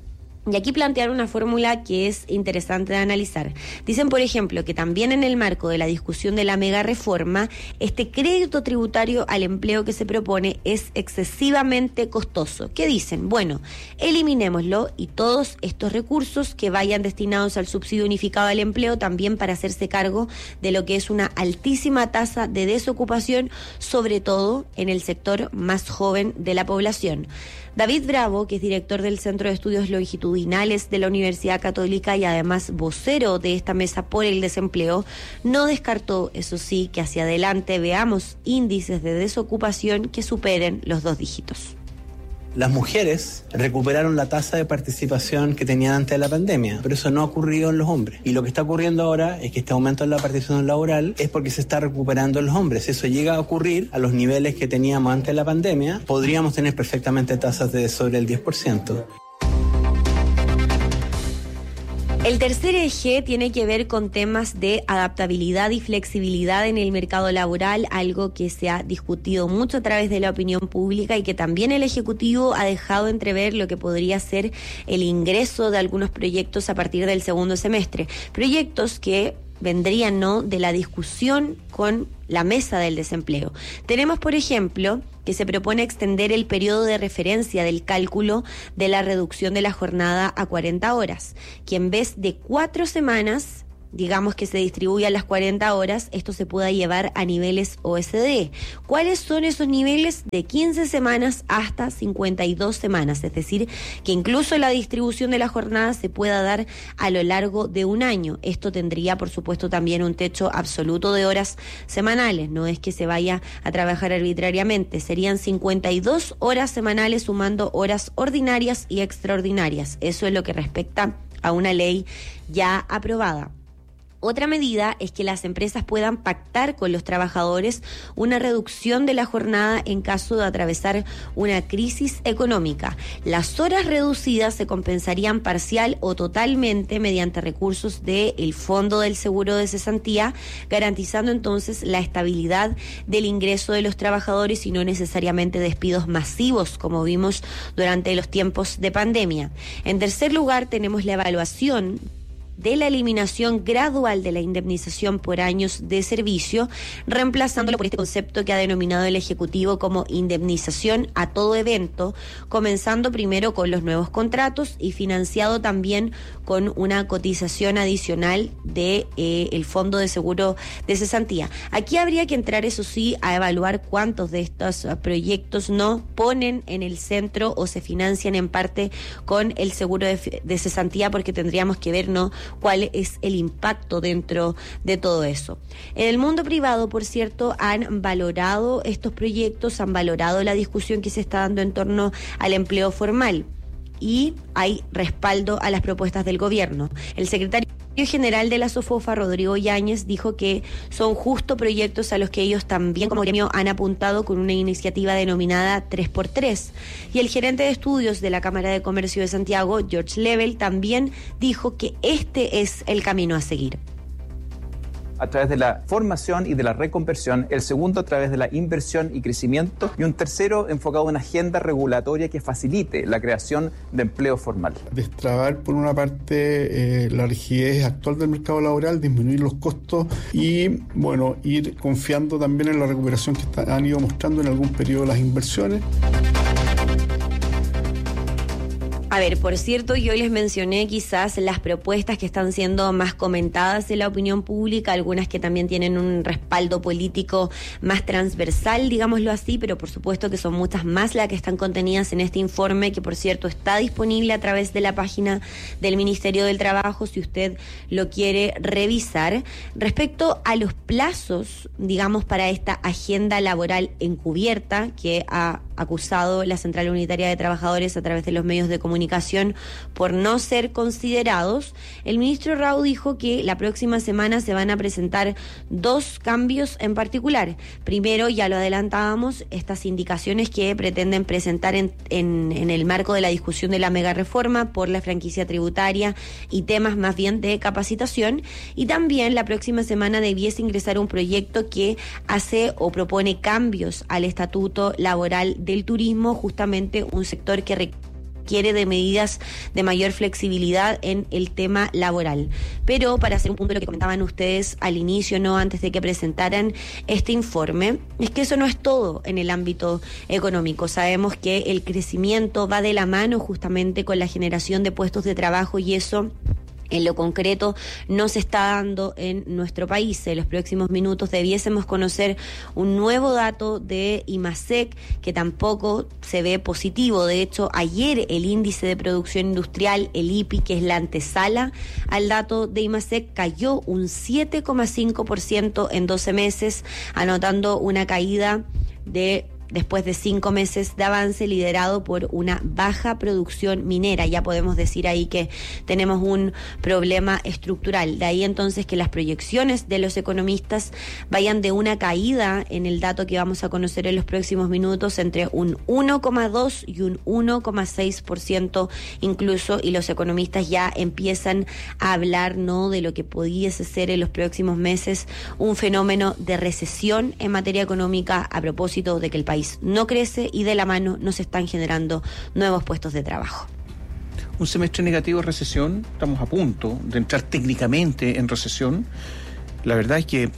Y aquí plantearon una fórmula que es interesante de analizar. Dicen, por ejemplo, que también en el marco de la discusión de la mega reforma, este crédito tributario al empleo que se propone es excesivamente costoso. ¿Qué dicen? Bueno, eliminémoslo y todos estos recursos que vayan destinados al subsidio unificado al empleo también para hacerse cargo de lo que es una altísima tasa de desocupación, sobre todo en el sector más joven de la población. David Bravo, que es director del Centro de Estudios Longitudinales de la Universidad Católica y además vocero de esta mesa por el desempleo, no descartó, eso sí, que hacia adelante veamos índices de desocupación que superen los 2 dígitos. Las mujeres recuperaron la tasa de participación que tenían antes de la pandemia, pero eso no ha ocurrido en los hombres. Y lo que está ocurriendo ahora es que este aumento en la participación laboral es porque se está recuperando en los hombres. Si eso llega a ocurrir a los niveles que teníamos antes de la pandemia, podríamos tener perfectamente tasas de sobre el 10%. El tercer eje tiene que ver con temas de adaptabilidad y flexibilidad en el mercado laboral, algo que se ha discutido mucho a través de la opinión pública y que también el Ejecutivo ha dejado entrever lo que podría ser el ingreso de algunos proyectos a partir del segundo semestre. Proyectos que vendrían, ¿no?, de la discusión con la mesa del desempleo. Tenemos, por ejemplo, que se propone extender el periodo de referencia del cálculo de la reducción de la jornada a 40 horas, que en vez de 4 semanas, digamos que se distribuyan las 40 horas, esto se pueda llevar a niveles OSD. ¿Cuáles son esos niveles? De 15 semanas hasta 52 semanas, es decir, que incluso la distribución de la jornada se pueda dar a lo largo de un año. Esto tendría, por supuesto, también un techo absoluto de horas semanales, no es que se vaya a trabajar arbitrariamente, serían 52 horas semanales sumando horas ordinarias y extraordinarias. Eso es lo que respecta a una ley ya aprobada. Otra medida es que las empresas puedan pactar con los trabajadores una reducción de la jornada en caso de atravesar una crisis económica. Las horas reducidas se compensarían parcial o totalmente mediante recursos del Fondo del Seguro de Cesantía, garantizando entonces la estabilidad del ingreso de los trabajadores y no necesariamente despidos masivos, como vimos durante los tiempos de pandemia. En tercer lugar, tenemos la evaluación de la eliminación gradual de la indemnización por años de servicio, reemplazándolo por este concepto que ha denominado el Ejecutivo como indemnización a todo evento, comenzando primero con los nuevos contratos y financiado también con una cotización adicional de el Fondo de Seguro de Cesantía. Aquí habría que entrar, eso sí, a evaluar cuántos de estos proyectos no ponen en el centro o se financian en parte con el seguro de cesantía, porque tendríamos que ver, ¿no?, cuál es el impacto dentro de todo eso. En el mundo privado, por cierto, han valorado estos proyectos, han valorado la discusión que se está dando en torno al empleo formal y hay respaldo a las propuestas del gobierno. El secretario general de la SOFOFA, Rodrigo Yáñez, dijo que son justo proyectos a los que ellos también como gremio han apuntado con una iniciativa denominada 3x3. Y el gerente de estudios de la Cámara de Comercio de Santiago, George Level, también dijo que este es el camino a seguir. A través de la formación y de la reconversión, el segundo a través de la inversión y crecimiento, y un tercero enfocado en una agenda regulatoria que facilite la creación de empleo formal. Destrabar, por una parte, la rigidez actual del mercado laboral, disminuir los costos y, bueno, ir confiando también en la recuperación que han ido mostrando en algún periodo las inversiones. A ver, por cierto, yo les mencioné quizás las propuestas que están siendo más comentadas en la opinión pública, algunas que también tienen un respaldo político más transversal, digámoslo así, pero por supuesto que son muchas más las que están contenidas en este informe, que por cierto está disponible a través de la página del Ministerio del Trabajo, si usted lo quiere revisar. Respecto a los plazos, digamos, para esta agenda laboral encubierta que ha acusado la Central Unitaria de Trabajadores a través de los medios de comunicación por no ser considerados, el ministro Rau dijo que la próxima semana se van a presentar 2 cambios en particular. Primero, ya lo adelantábamos, estas indicaciones que pretenden presentar en el marco de la discusión de la mega reforma por la franquicia tributaria y temas más bien de capacitación. Y también la próxima semana debiese ingresar un proyecto que hace o propone cambios al estatuto laboral del turismo, justamente un sector que requiere de medidas de mayor flexibilidad en el tema laboral. Pero para hacer un punto de lo que comentaban ustedes al inicio, no antes de que presentaran este informe, es que eso no es todo en el ámbito económico. Sabemos que el crecimiento va de la mano justamente con la generación de puestos de trabajo y eso en lo concreto no se está dando en nuestro país. En los próximos minutos debiésemos conocer un nuevo dato de IMASEC que tampoco se ve positivo. De hecho, ayer el índice de producción industrial, el IPI, que es la antesala al dato de IMASEC, cayó un 7,5% en 12 meses, anotando una caída después de 5 meses de avance liderado por una baja producción minera. Ya podemos decir ahí que tenemos un problema estructural. De ahí entonces que las proyecciones de los economistas vayan de una caída en el dato que vamos a conocer en los próximos minutos entre un 1,2 y un 1,6% incluso, y los economistas ya empiezan a hablar, ¿no?, de lo que pudiese ser en los próximos meses un fenómeno de recesión en materia económica a propósito de que el país no crece y de la mano no se están generando nuevos puestos de trabajo. Un semestre negativo de recesión, estamos a punto de entrar técnicamente en recesión. La verdad es que,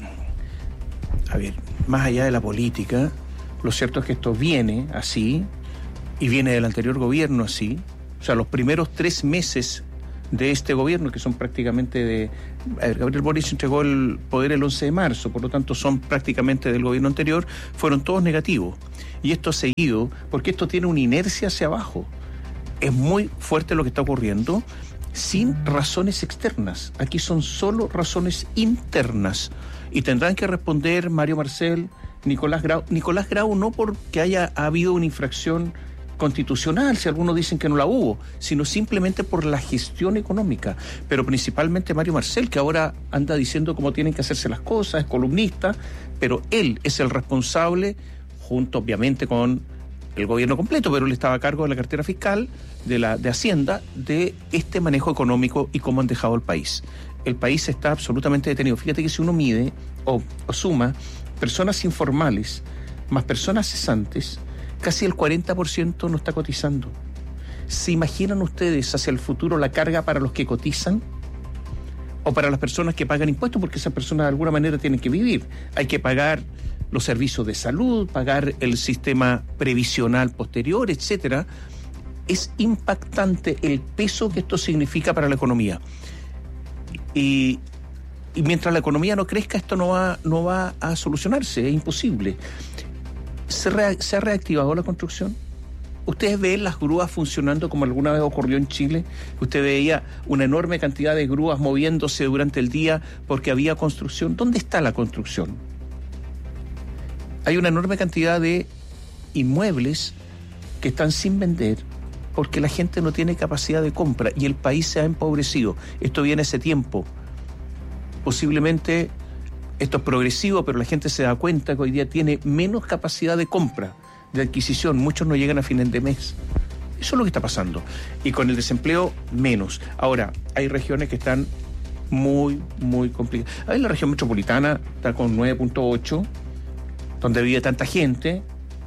a ver, más allá de la política, lo cierto es que esto viene así y viene del anterior gobierno así. O sea, los primeros 3 meses de este gobierno, que son prácticamente Gabriel Boric entregó el poder el 11 de marzo, por lo tanto son prácticamente del gobierno anterior, fueron todos negativos. Y esto ha seguido porque esto tiene una inercia hacia abajo. Es muy fuerte lo que está ocurriendo sin razones externas. Aquí son solo razones internas. Y tendrán que responder Mario Marcel, Nicolás Grau. Nicolás Grau no porque haya habido una infracción constitucional, si algunos dicen que no la hubo, sino simplemente por la gestión económica, pero principalmente Mario Marcel, que ahora anda diciendo cómo tienen que hacerse las cosas, es columnista, pero él es el responsable, junto obviamente con el gobierno completo, pero él estaba a cargo de la cartera fiscal, de Hacienda, de este manejo económico y cómo han dejado el país. El país está absolutamente detenido. Fíjate que si uno mide o suma personas informales más personas cesantes, casi el 40% no está cotizando. ¿Se imaginan ustedes hacia el futuro la carga para los que cotizan? O para las personas que pagan impuestos, porque esas personas de alguna manera tienen que vivir. Hay que pagar los servicios de salud, pagar el sistema previsional posterior, etcétera. Es impactante el peso que esto significa para la economía. Y mientras la economía no crezca, esto no va a solucionarse, es imposible. ¿Se ha reactivado la construcción? ¿Ustedes ven las grúas funcionando como alguna vez ocurrió en Chile? Usted veía una enorme cantidad de grúas moviéndose durante el día porque había construcción. ¿Dónde está la construcción? Hay una enorme cantidad de inmuebles que están sin vender porque la gente no tiene capacidad de compra y el país se ha empobrecido. Esto viene hace tiempo. Posiblemente esto es progresivo, pero la gente se da cuenta que hoy día tiene menos capacidad de compra, de adquisición. Muchos no llegan a fin de mes. Eso es lo que está pasando. Y con el desempleo, menos. Ahora, hay regiones que están muy, muy complicadas. Ahí la región metropolitana está con 9.8, donde vive tanta gente.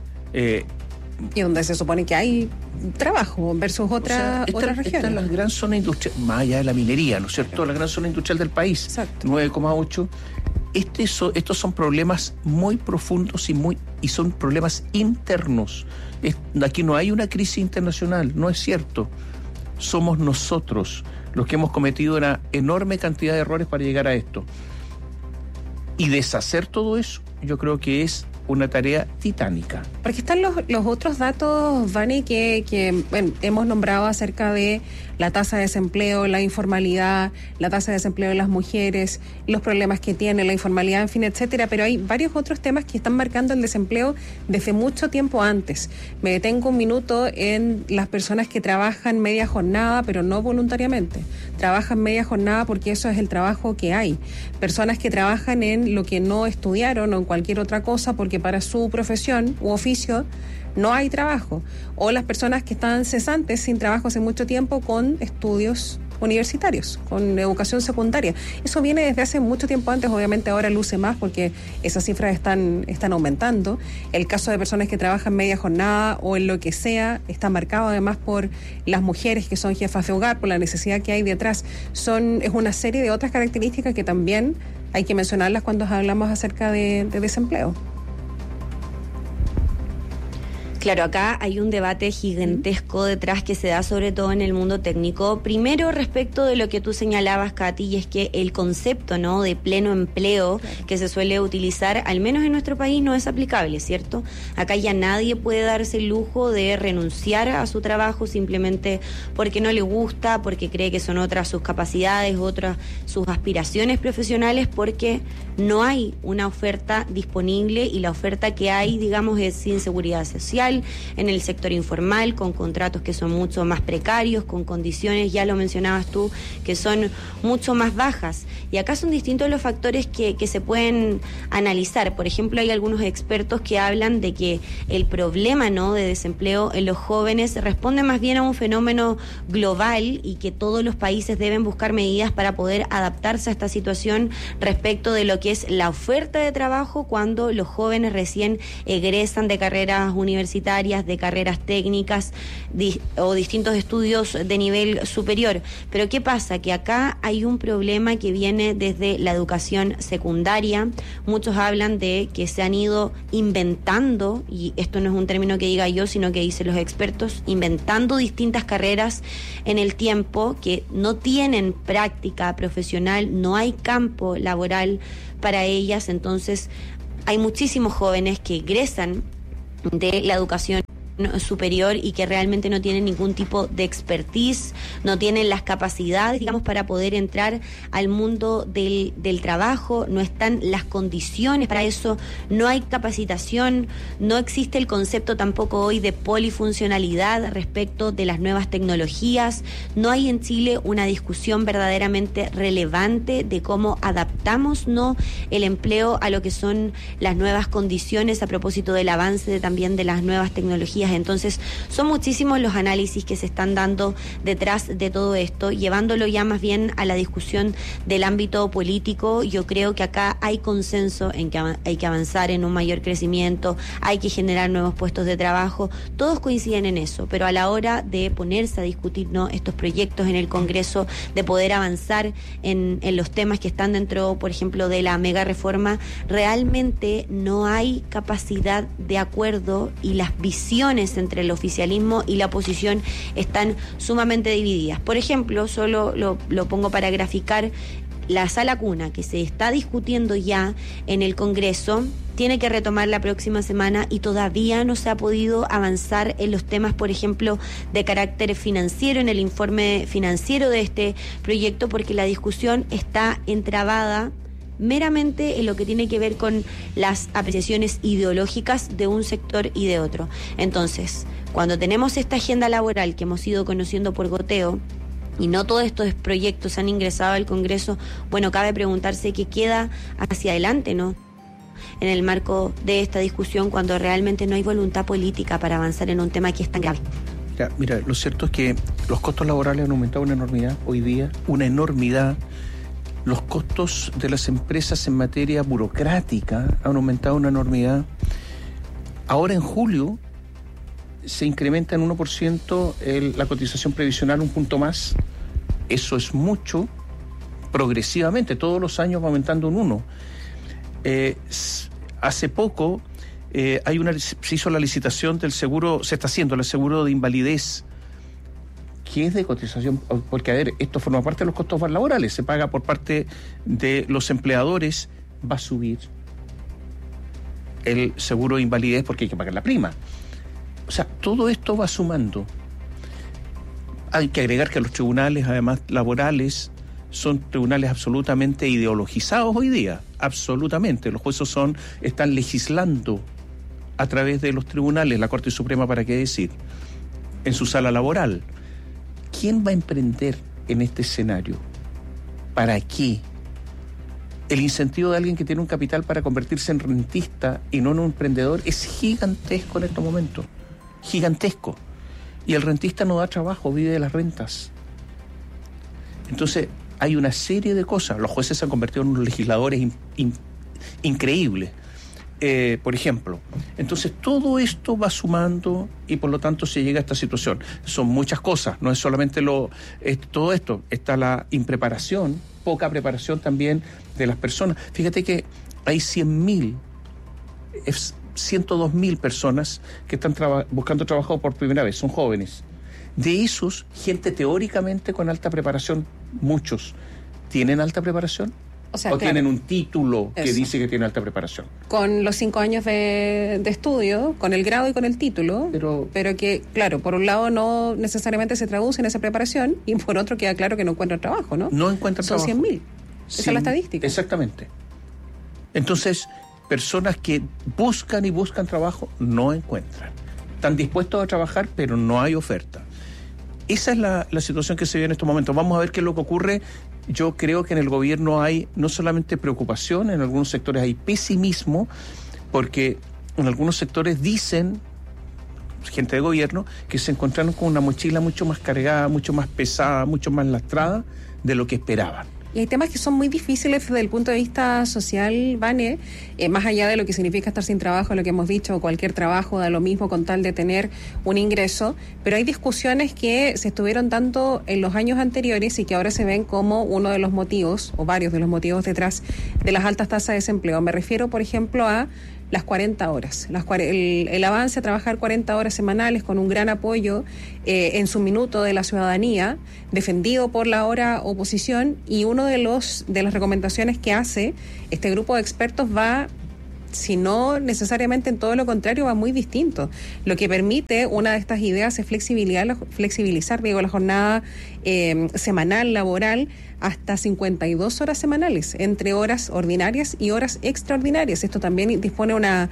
Y donde se supone que hay trabajo versus otras regiones. Esta es la gran zona industrial, más allá de la minería, ¿no es cierto? La gran zona industrial del país. Exacto. 9,8. Estos son problemas muy profundos y son problemas internos. Aquí no hay una crisis internacional, no es cierto. Somos nosotros los que hemos cometido una enorme cantidad de errores para llegar a esto. Y deshacer todo eso, yo creo que es una tarea titánica. Porque están los otros datos, Vani, que bueno, hemos nombrado acerca de la tasa de desempleo, la informalidad, la tasa de desempleo de las mujeres, los problemas que tiene la informalidad, en fin, etcétera, pero hay varios otros temas que están marcando el desempleo desde mucho tiempo antes. Me detengo un minuto en las personas que trabajan media jornada, pero no voluntariamente. Trabajan media jornada porque eso es el trabajo que hay. Personas que trabajan en lo que no estudiaron o en cualquier otra cosa porque para su profesión u oficio no hay trabajo, o las personas que están cesantes sin trabajo hace mucho tiempo con estudios universitarios, con educación secundaria. Eso viene desde hace mucho tiempo antes, obviamente ahora luce más porque esas cifras están aumentando. El caso de personas que trabajan media jornada o en lo que sea está marcado además por las mujeres que son jefas de hogar, por la necesidad que hay detrás. Es una serie de otras características que también hay que mencionarlas cuando hablamos acerca de desempleo. Claro, acá hay un debate gigantesco detrás que se da sobre todo en el mundo técnico. Primero, respecto de lo que tú señalabas, Katy, y es que el concepto, ¿no?, de pleno empleo que se suele utilizar, al menos en nuestro país, no es aplicable, ¿cierto? Acá ya nadie puede darse el lujo de renunciar a su trabajo simplemente porque no le gusta, porque cree que son otras sus capacidades, otras sus aspiraciones profesionales, porque no hay una oferta disponible y la oferta que hay, digamos, es sin seguridad social, en el sector informal, con contratos que son mucho más precarios, con condiciones, ya lo mencionabas tú, que son mucho más bajas. Y acá son distintos los factores que se pueden analizar. Por ejemplo, hay algunos expertos que hablan de que el problema, ¿no?, de desempleo en los jóvenes responde más bien a un fenómeno global y que todos los países deben buscar medidas para poder adaptarse a esta situación respecto de lo que es la oferta de trabajo cuando los jóvenes recién egresan de carreras universitarias, de carreras técnicas o distintos estudios de nivel superior. Pero ¿qué pasa? Que acá hay un problema que viene desde la educación secundaria. Muchos hablan de que se han ido inventando, y esto no es un término que diga yo, sino que dicen los expertos, inventando distintas carreras en el tiempo que no tienen práctica profesional, no hay campo laboral para ellas. Entonces hay muchísimos jóvenes que egresan de la educación superior y que realmente no tienen ningún tipo de expertise, no tienen las capacidades, digamos, para poder entrar al mundo del trabajo, no están las condiciones para eso, no hay capacitación, no existe el concepto tampoco hoy de polifuncionalidad respecto de las nuevas tecnologías, no hay en Chile una discusión verdaderamente relevante de cómo adaptamos, ¿no?, el empleo a lo que son las nuevas condiciones a propósito del avance también de las nuevas tecnologías. Entonces son muchísimos los análisis que se están dando detrás de todo esto, llevándolo ya más bien a la discusión del ámbito político. Yo creo que acá hay consenso en que hay que avanzar en un mayor crecimiento, hay que generar nuevos puestos de trabajo, todos coinciden en eso, pero a la hora de ponerse a discutir, ¿no?, estos proyectos en el Congreso, de poder avanzar en los temas que están dentro, por ejemplo, de la mega reforma, realmente no hay capacidad de acuerdo y las visiones entre el oficialismo y la oposición están sumamente divididas. Por ejemplo, solo lo pongo para graficar, la sala cuna que se está discutiendo ya en el Congreso tiene que retomar la próxima semana y todavía no se ha podido avanzar en los temas, por ejemplo, de carácter financiero, en el informe financiero de este proyecto, porque la discusión está entrabada meramente en lo que tiene que ver con las apreciaciones ideológicas de un sector y de otro. Entonces, cuando tenemos esta agenda laboral que hemos ido conociendo por goteo y no todos estos proyectos han ingresado al Congreso, bueno, cabe preguntarse qué queda hacia adelante, ¿no?, en el marco de esta discusión, cuando realmente no hay voluntad política para avanzar en un tema que es tan grave. Ya, mira, lo cierto es que los costos laborales han aumentado una enormidad hoy día, una enormidad. Los costos de las empresas en materia burocrática han aumentado una enormidad. Ahora en julio se incrementa en 1% la cotización previsional, un punto más. Eso es mucho, progresivamente, todos los años va aumentando un 1. Hace poco se hizo la licitación del seguro, se está haciendo el seguro de invalidez, que es de cotización, porque a ver, esto forma parte de los costos laborales, se paga por parte de los empleadores, va a subir el seguro de invalidez porque hay que pagar la prima. O sea, todo esto va sumando. Hay que agregar que los tribunales, además laborales, son tribunales absolutamente ideologizados hoy día, absolutamente. Los jueces están legislando a través de los tribunales, la Corte Suprema, ¿para qué decir?, en su sala laboral. ¿Quién va a emprender en este escenario? ¿Para qué? El incentivo de alguien que tiene un capital para convertirse en rentista y no en un emprendedor es gigantesco en estos momentos. Gigantesco. Y el rentista no da trabajo, vive de las rentas. Entonces, hay una serie de cosas. Los jueces se han convertido en unos legisladores increíbles. Por ejemplo, entonces todo esto va sumando y por lo tanto se llega a esta situación. Son muchas cosas, no es solamente todo esto, está la impreparación, poca preparación también de las personas. Fíjate que hay 102.000 personas que están buscando trabajo por primera vez, son jóvenes. De esos, gente teóricamente con alta preparación, muchos, ¿tienen alta preparación? O claro, tienen un título que dice que tiene alta preparación. Con los 5 años de estudio, con el grado y con el título, pero que, claro, por un lado no necesariamente se traduce en esa preparación y por otro queda claro que no encuentran trabajo, ¿no? No encuentran trabajo. Son 100.000. Esa es la estadística. Exactamente. Entonces, personas que buscan y buscan trabajo no encuentran. Están dispuestos a trabajar, pero no hay oferta. Esa es la situación que se vive en estos momentos. Vamos a ver qué es lo que ocurre. Yo creo que en el gobierno hay no solamente preocupación, en algunos sectores hay pesimismo, porque en algunos sectores dicen, gente de gobierno, que se encontraron con una mochila mucho más cargada, mucho más pesada, mucho más lastrada de lo que esperaban. Y hay temas que son muy difíciles desde el punto de vista social, Vane, más allá de lo que significa estar sin trabajo, lo que hemos dicho, cualquier trabajo da lo mismo con tal de tener un ingreso, pero hay discusiones que se estuvieron dando en los años anteriores y que ahora se ven como uno de los motivos, o varios de los motivos detrás de las altas tasas de desempleo. Me refiero, por ejemplo, a las 40 horas, el avance a trabajar 40 horas semanales con un gran apoyo en su minuto de la ciudadanía, defendido por la ahora oposición, y uno de las recomendaciones que hace este grupo de expertos va, si no necesariamente en todo lo contrario, va muy distinto. Lo que permite una de estas ideas es flexibilizar la jornada semanal laboral hasta 52 horas semanales, entre horas ordinarias y horas extraordinarias. Esto también dispone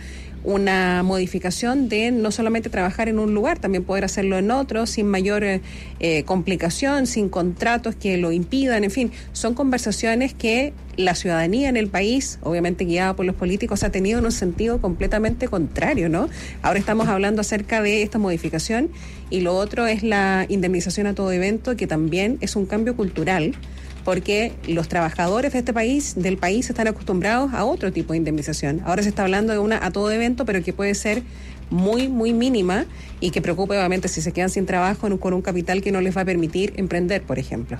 una modificación de no solamente trabajar en un lugar, también poder hacerlo en otro, sin mayor complicación, sin contratos que lo impidan, en fin, son conversaciones que la ciudadanía en el país, obviamente guiada por los políticos, ha tenido en un sentido completamente contrario, ¿no? Ahora estamos hablando acerca de esta modificación y lo otro es la indemnización a todo evento, que también es un cambio cultural, porque los trabajadores de del país están acostumbrados a otro tipo de indemnización. Ahora se está hablando de una a todo evento, pero que puede ser muy, muy mínima y que preocupa obviamente si se quedan sin trabajo con un capital que no les va a permitir emprender, por ejemplo.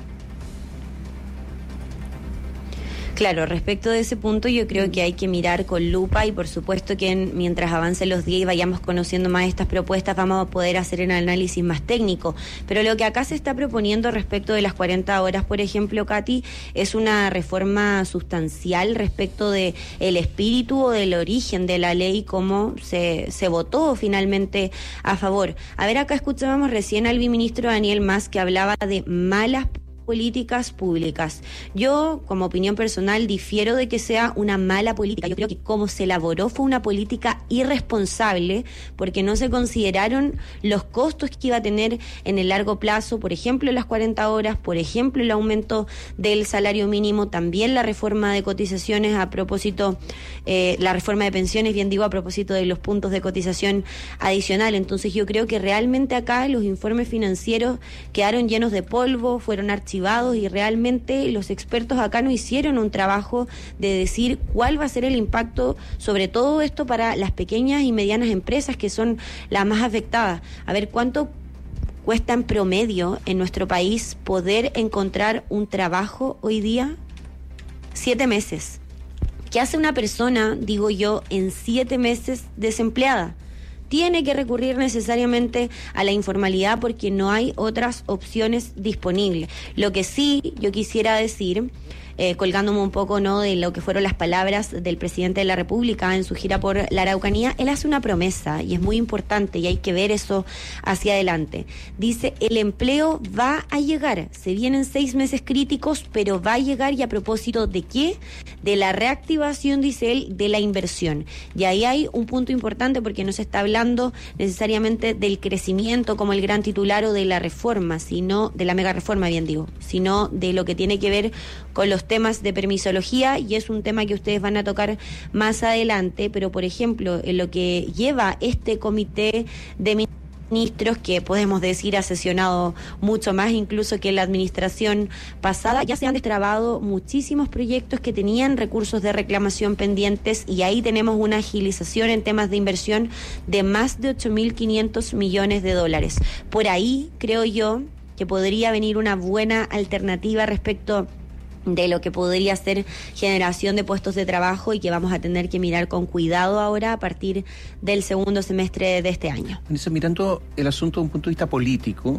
Claro, respecto de ese punto yo creo que hay que mirar con lupa y por supuesto que mientras avancen los días y vayamos conociendo más estas propuestas vamos a poder hacer un análisis más técnico. Pero lo que acá se está proponiendo respecto de las 40 horas, por ejemplo, Katy, es una reforma sustancial respecto de el espíritu o del origen de la ley, como se votó finalmente a favor. A ver, acá escuchábamos recién al viceministro Daniel Mas que hablaba de malas políticas públicas. Yo, como opinión personal, difiero de que sea una mala política. Yo creo que como se elaboró fue una política irresponsable porque no se consideraron los costos que iba a tener en el largo plazo, por ejemplo, las 40 horas, por ejemplo, el aumento del salario mínimo, también la reforma de cotizaciones a propósito, la reforma de pensiones, bien digo, a propósito de los puntos de cotización adicional. Entonces yo creo que realmente acá los informes financieros quedaron llenos de polvo, fueron archivados y realmente los expertos acá no hicieron un trabajo de decir cuál va a ser el impacto sobre todo esto para las pequeñas y medianas empresas que son las más afectadas. A ver, ¿cuánto cuesta en promedio en nuestro país poder encontrar un trabajo hoy día? 7 meses. ¿Qué hace una persona, digo yo, en 7 meses desempleada? Tiene que recurrir necesariamente a la informalidad porque no hay otras opciones disponibles. Lo que sí yo quisiera decir, colgándome un poco de lo que fueron las palabras del presidente de la República en su gira por la Araucanía, él hace una promesa y es muy importante y hay que ver eso hacia adelante. Dice, el empleo va a llegar, se vienen 6 meses críticos, pero va a llegar. ¿Y a propósito de qué? De la reactivación, dice él, de la inversión. Y ahí hay un punto importante porque no se está hablando necesariamente del crecimiento como el gran titular o de la reforma, sino de la mega reforma, bien digo, sino de lo que tiene que ver con los temas de permisología, y es un tema que ustedes van a tocar más adelante, pero por ejemplo, en lo que lleva este comité de ministros, que podemos decir ha sesionado mucho más incluso que la administración pasada. Ya se han destrabado muchísimos proyectos que tenían recursos de reclamación pendientes y ahí tenemos una agilización en temas de inversión de más de 8.500 millones de dólares. Por ahí creo yo que podría venir una buena alternativa respecto de lo que podría ser generación de puestos de trabajo y que vamos a tener que mirar con cuidado ahora a partir del segundo semestre de este año. Mirando el asunto desde un punto de vista político,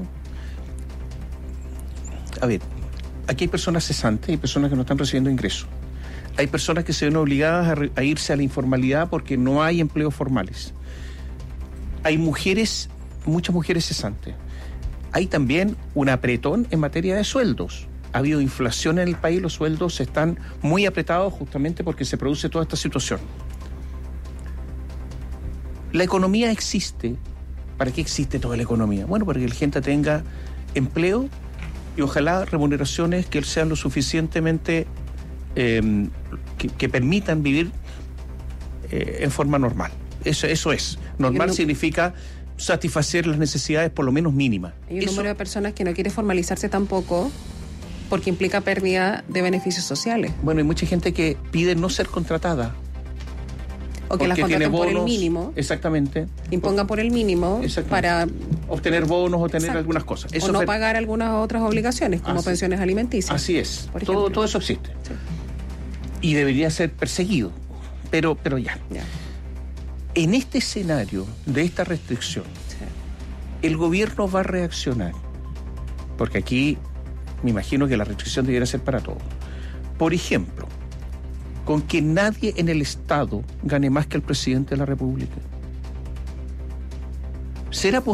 a ver, aquí hay personas cesantes, hay personas que no están recibiendo ingresos, hay personas que se ven obligadas a irse a la informalidad porque no hay empleos formales, hay mujeres, muchas mujeres cesantes, hay también un apretón en materia de sueldos. Ha habido inflación en el país, los sueldos están muy apretados justamente porque se produce toda esta situación. La economía existe. ¿Para qué existe toda la economía? Bueno, para que la gente tenga empleo y ojalá remuneraciones que sean lo suficientemente que permitan vivir en forma normal. Eso es. Normal significa satisfacer las necesidades por lo menos mínimas. Hay un número de personas que no quiere formalizarse tampoco, porque implica pérdida de beneficios sociales. Bueno, hay mucha gente que pide no ser contratada. O que las contraten por el mínimo. Exactamente. Impongan por el mínimo para obtener bonos o tener algunas cosas. Eso o no pagar algunas otras obligaciones, como pensiones alimenticias. Así es. Todo eso existe. Sí. Y debería ser perseguido. Pero ya. En este escenario de esta restricción, el gobierno va a reaccionar. Porque aquí me imagino que la restricción debiera ser para todos. Por ejemplo, con que nadie en el Estado gane más que el presidente de la República. ¿Será posible